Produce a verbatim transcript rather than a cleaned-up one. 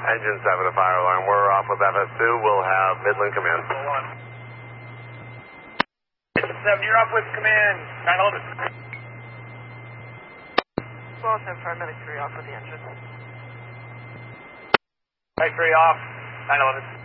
Engine seven to fire alarm. We're off with F S two. We'll have Midland come in. Engine seven, you're off with command. nine eleven. Boston, paramedic three off with the engine. Medic three off. nine eleven.